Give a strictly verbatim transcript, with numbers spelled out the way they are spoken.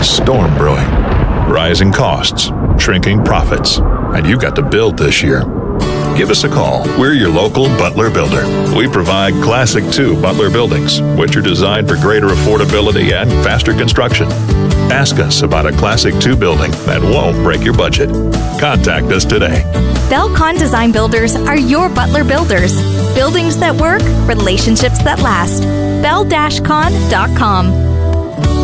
storm brewing. Rising costs, shrinking profits, and you got to build this year. Give us a call. We're your local Butler builder. We provide Classic two Butler buildings, which are designed for greater affordability and faster construction. Ask us about a Classic two building that won't break your budget. Contact us today. Belcon Design Builders are your Butler builders. Buildings that work, relationships that last. bell dash con dot com.